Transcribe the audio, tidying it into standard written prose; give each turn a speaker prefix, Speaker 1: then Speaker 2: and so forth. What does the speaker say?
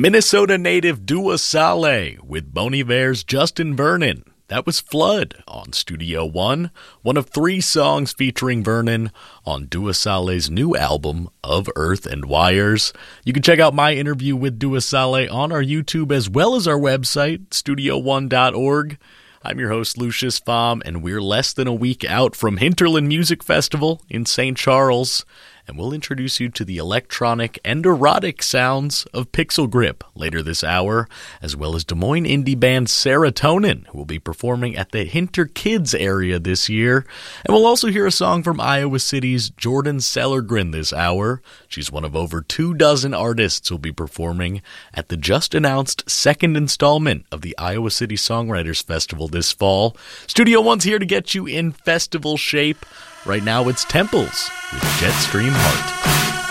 Speaker 1: Minnesota native Dua Saleh with Bon Iver's Justin Vernon. That was Flood on Studio One, one of 3 songs featuring Vernon on Dua Saleh's new album, Of Earth and Wires. You can check out my interview with Dua Saleh on our YouTube as well as our website, studio1.org. I'm your host, Lucius Pham, and we're less than a week out from Hinterland Music Festival in St. Charles, and we'll introduce you to the electronic and erotic sounds of Pixel Grip later this hour, as well as Des Moines indie band Serotonin, who will be performing at the Hinter Kids area this year. And we'll also hear a song from Iowa City's Jordan Sellergren this hour. She's one of over 24 artists who will be performing at the just-announced second installment of the Iowa City Songwriters Festival this fall. Studio One's here to get you in festival shape. Right now it's Temples with Jetstream Heart.